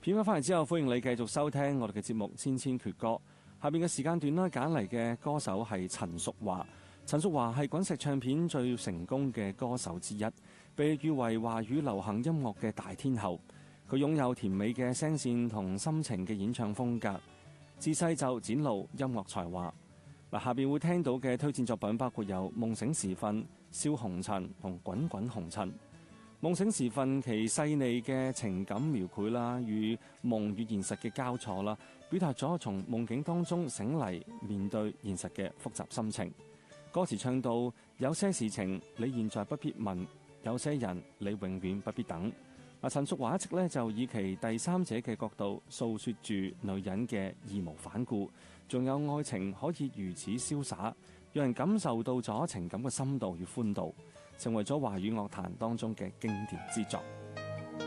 片翻返嚟之後，歡迎你繼續收聽我哋嘅節目《千千闕歌》。下邊嘅時間段啦，揀嚟嘅歌手係陳淑樺。陳淑樺係滾石唱片最成功嘅歌手之一，被譽為華語流行音樂嘅大天后。佢擁有甜美嘅聲線同深情嘅演唱風格，自細就展露音樂才華。下邊會聽到嘅推薦作品包括有《夢醒時分》、《笑紅塵》同《滾滾紅塵》。夢醒時分其細膩嘅情感描繪啦，與夢與現實嘅交錯啦，表達咗從夢境當中醒嚟面對現實嘅複雜心情。歌詞唱到有些事情你現在不必問，有些人你永遠不必等。陳淑樺一直就以其第三者嘅角度訴說住女人嘅義無反顧，仲有愛情可以如此瀟灑，讓人感受到咗情感嘅深度與寬度，成為咗華語樂壇當中嘅經典之作。